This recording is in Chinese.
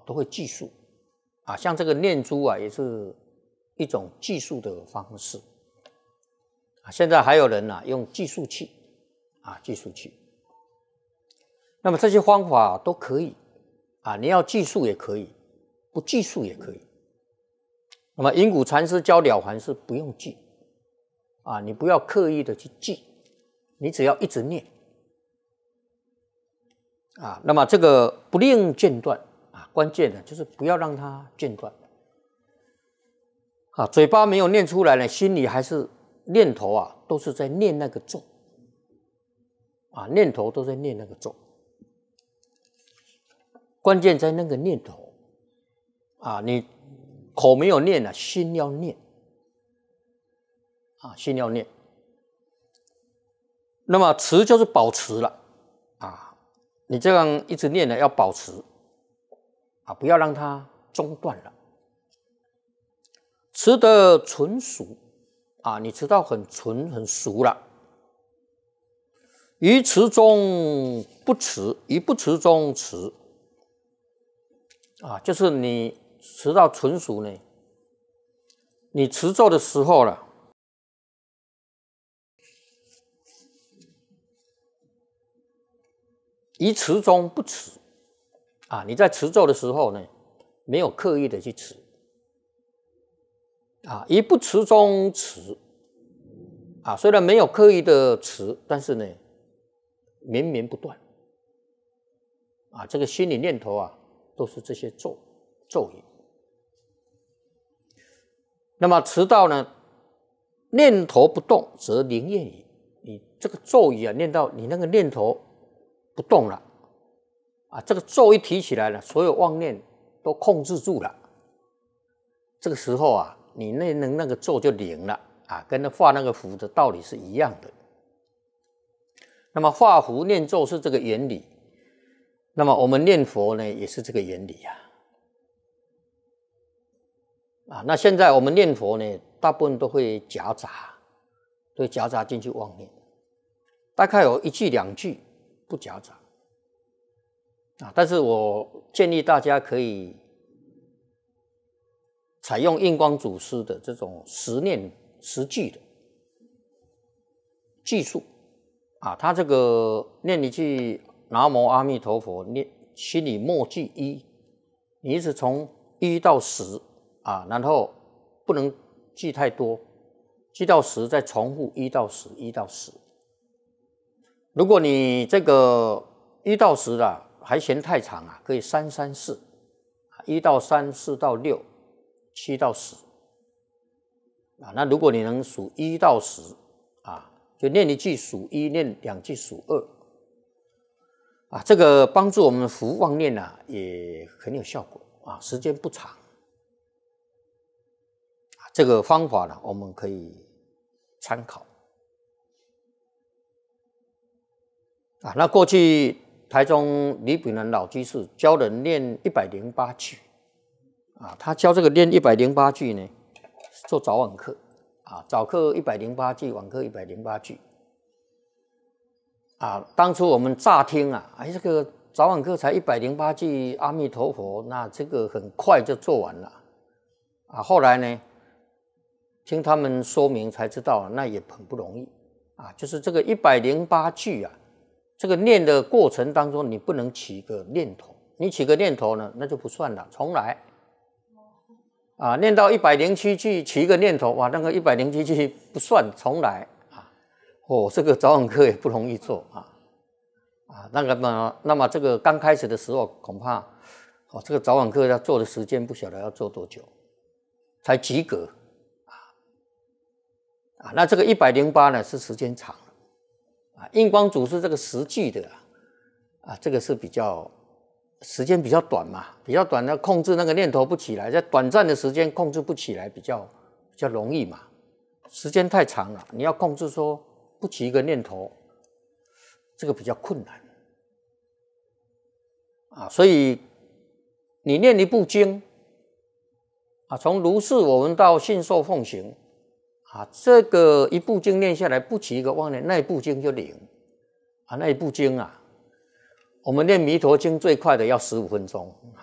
都会计数啊，像这个念珠啊，也是一种计数的方式啊。现在还有人用计数器啊，计数器。那么这些方法都可以啊，你要计数也可以，不计数也可以。那么隐谷禅师教了凡是不用记啊，你不要刻意的去记，你只要一直念啊。那么这个不令间断啊，关键的就是不要让它间断啊。嘴巴没有念出来呢，心里还是念头啊，都是在念那个咒啊，念头都在念那个咒。关键在那个念头啊，你口没有念心要念啊，心要念。那么持就是保持了啊，你这样一直念要保持啊，不要让它中断了。持得纯熟啊，你持到很纯很熟了。于持中不持，于不持中持啊，就是你持到纯熟呢，你持咒的时候了，于持中不持啊，你在持咒的时候呢，没有刻意的去持啊，于不持中持啊，虽然没有刻意的持，但是呢，绵绵不断啊，这个心理念头啊，都是这些咒语。那么持到呢，念头不动，则灵验矣。你这个咒语啊，念到你那个念头不动了啊，这个咒一提起来了，所有妄念都控制住了。这个时候啊，你那个咒就灵了啊，跟画那个符的道理是一样的。那么画符念咒是这个原理，那么我们念佛呢，也是这个原理啊，那现在我们念佛呢，大部分都会夹杂进去妄念，大概有一句两句不夹杂啊。但是我建议大家可以采用印光祖师的这种实念实句的技术啊，他这个念一句南无阿弥陀佛，念心里默记一，你一直从1到10啊，然后不能记太多，记到10再重复1到10， 1到10。如果你这个1到10还嫌太长可以3、3、4，1到3、4到6、7到10啊。那如果你能数1到10啊，就念一句数1，念2句数2啊，这个帮助我们服妄念也很有效果啊，时间不长。这个方法我们可以参考啊。那过去台中李炳南老居士教人念108句啊，他教这个念108句呢，做早晚课啊，早课108句，晚课108句啊。当初我们乍听这个早晚课才108句阿弥陀佛，那这个很快就做完了啊。后来呢，听他们说明才知道，那也很不容易啊。就是这个108句这个念的过程当中，你不能起个念头，你起个念头呢，那就不算了，重来啊。念到107句起一个念头，哇，那个107句不算，重来啊。这个早晚课也不容易做那么这个刚开始的时候，恐怕这个早晚课要做的时间不晓得要做多久才及格。那这个108呢是时间长了印光祖师这个10句的这个是比较时间比较短嘛，比较短的控制那个念头不起来，在短暂的时间控制不起来比较容易嘛。时间太长了，你要控制说不起一个念头，这个比较困难所以你念一部经从如是我闻到信受奉行这个一部经念下来，不起一个妄念，那一部经就灵那一部经我们念弥陀经最快的要15分钟